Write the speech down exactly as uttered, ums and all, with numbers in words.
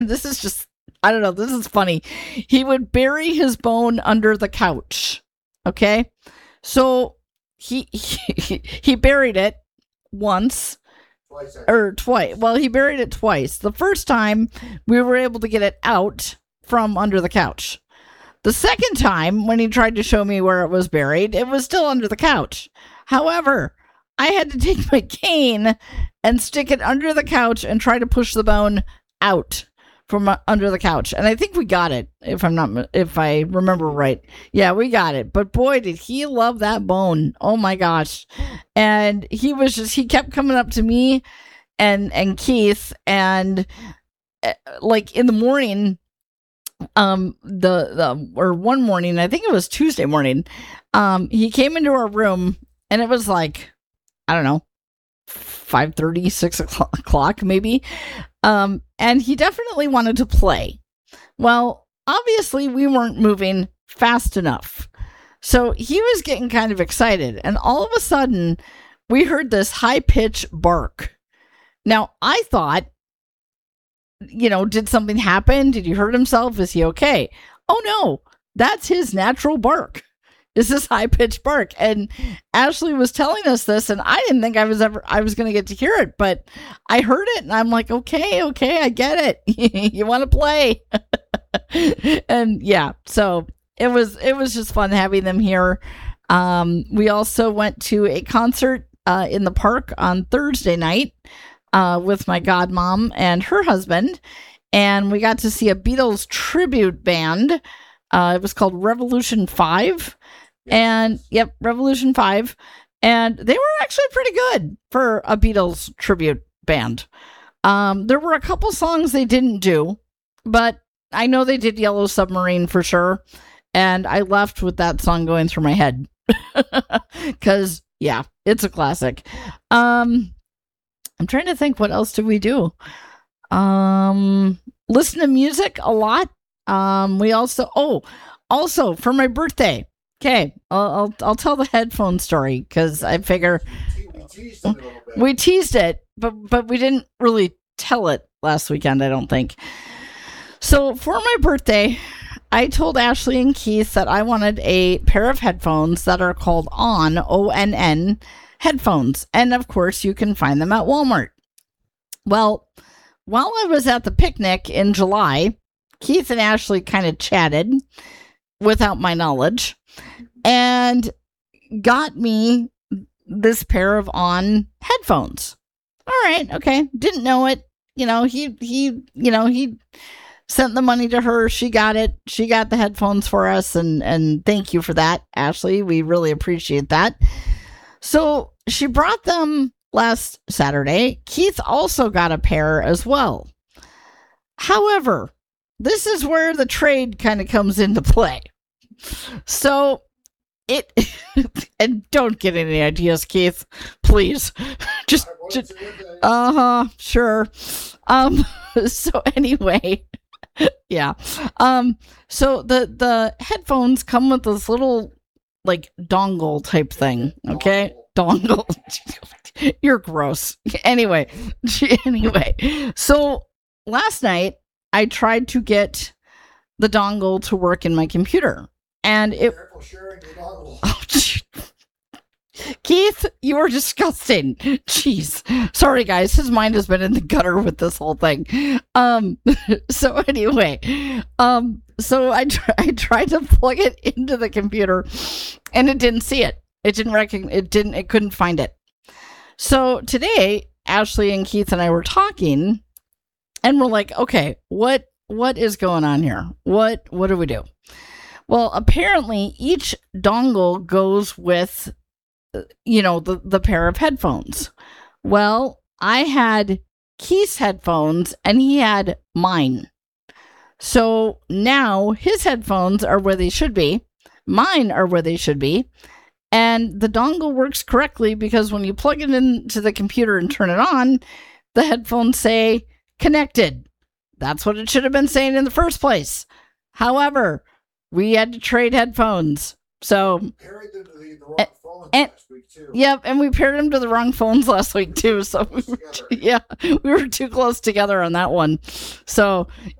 this is just, I don't know, this is funny. He would bury his bone under the couch. Okay? So he he, he buried it once. Twice. Or twice. Well, he buried it twice. The first time, we were able to get it out from under the couch. The second time, when he tried to show me where it was buried, it was still under the couch. However, I had to take my cane and stick it under the couch and try to push the bone out from under the couch. And I think we got it, if I'm not, if I remember right. Yeah, we got it. But boy, did he love that bone. Oh my gosh. And he was just, he kept coming up to me and, and Keith, and uh, like in the morning, um, the, the, or one morning, I think it was Tuesday morning, um, he came into our room and it was like, I don't know, five thirty, six o'clock maybe. Um, and he definitely wanted to play. Well, obviously we weren't moving fast enough. So he was getting kind of excited. And all of a sudden we heard this high pitched bark. Now I thought, you know, did something happen? Did he hurt himself? Is he okay? Oh no, that's his natural bark. Is this high pitched bark. And Ashley was telling us this, and I didn't think I was ever, I was going to get to hear it, but I heard it and I'm like, okay, okay, I get it. You want to play. And yeah, so it was, it was just fun having them here. Um, we also went to a concert, uh, in the park on Thursday night, uh, with my godmom and her husband. And we got to see a Beatles tribute band. Uh, it was called Revolution five. And yep, Revolution five. And they were actually pretty good for a Beatles tribute band. Um, there were a couple songs they didn't do, but I know they did Yellow Submarine for sure. And I left with that song going through my head. Because, yeah, it's a classic. Um, I'm trying to think, what else did we do? Um, listen to music a lot. Um, we also, oh, also for my birthday. Okay, I'll, I'll I'll tell the headphone story because I figure We teased it a little bit. we teased it, but but we didn't really tell it last weekend, I don't think. So for my birthday, I told Ashley and Keith that I wanted a pair of headphones that are called On, O N N, headphones. And of course, you can find them at Walmart. Well, while I was at the picnic in July, Keith and Ashley kind of chatted without my knowledge and got me this pair of On headphones. All right, okay. Didn't know it. You know, he, he, you know, he sent the money to her. She got it. She got the headphones for us. And, and thank you for that, Ashley. We really appreciate that. So she brought them last Saturday. Keith also got a pair as well. However, this is where the trade kind of comes into play. So it, and don't get any ideas, Keith, please. Just, just uh huh, sure. Um, so anyway, yeah. Um, so the the headphones come with this little like dongle type thing. Okay, dongle. You're gross. Anyway, anyway. So last night I tried to get the dongle to work in my computer. And it. Careful sharing your dongle. Oh, gee. Keith, you are disgusting. Jeez. Sorry, guys. His mind has been in the gutter with this whole thing. Um. So anyway, um. So I tr- I tried to plug it into the computer, and it didn't see it. It didn't recognize. It didn't. It couldn't find it. So today, Ashley and Keith and I were talking, and we're like, okay, what what is going on here? What what do we do? Well, apparently each dongle goes with, you know, the, the pair of headphones. Well, I had Keith's headphones and he had mine. So now his headphones are where they should be. Mine are where they should be. And the dongle works correctly because when you plug it into the computer and turn it on, the headphones say connected. That's what it should have been saying in the first place. However, we had to trade headphones. So Carried the, the, the wrong phone phones And- last week too. Yep, and we paired him to the wrong phones last week too. So we were, Together. yeah, we were too close together on that one. So